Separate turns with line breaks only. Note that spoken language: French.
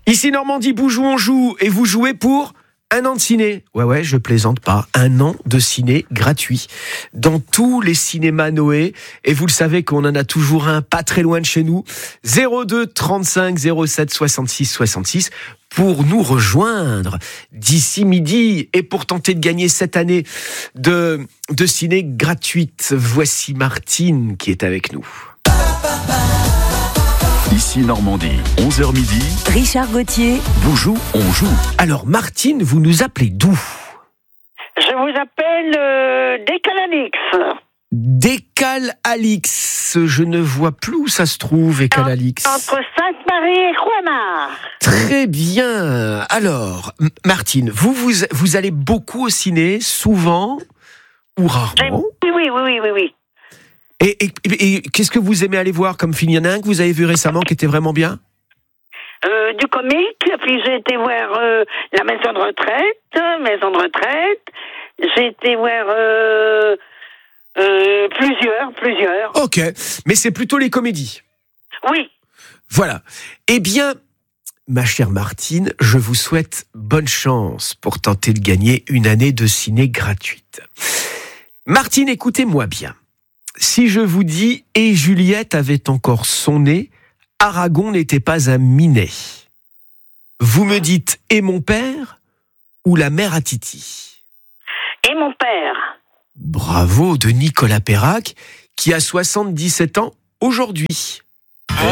Ici Normandie, Boujou, on joue et vous jouez pour un an de ciné. Ouais, je plaisante pas. Un an de ciné gratuit dans tous les cinémas Noé. Et vous le savez qu'on en a toujours un pas très loin de chez nous. 02 35 07 66 66 pour nous rejoindre d'ici midi et pour tenter de gagner cette année de ciné gratuite. Voici Martine qui est avec nous.
Ici Normandie, 11h midi.
Richard Gauthier.
Boujou, on joue.
Alors Martine, vous nous appelez d'où ?
Je vous appelle Décalalix.
Décalalix. Je ne vois plus où ça se trouve, Décalalix.
Entre Sainte-Marie et Croix-Mare.
Très bien. Alors, Martine, vous allez beaucoup au ciné, souvent ou rarement ?
Oui.
Et qu'est-ce que vous aimez aller voir comme film ? Il y en a un que vous avez vu récemment qui était vraiment bien ?
Du comique, puis j'ai été voir La Maison de retraite. J'ai été voir plusieurs.
Ok, mais c'est plutôt les comédies.
Oui.
Voilà. Eh bien, ma chère Martine, je vous souhaite bonne chance pour tenter de gagner une année de ciné gratuite. Martine, écoutez-moi bien. Si je vous dis « Et Juliette avait encore son nez, Aragon n'était pas un minet », vous me dites « Et mon père » ou « La mère à Titi ».
Et mon père.
Bravo de Nicolas Perrac, qui a 77 ans aujourd'hui.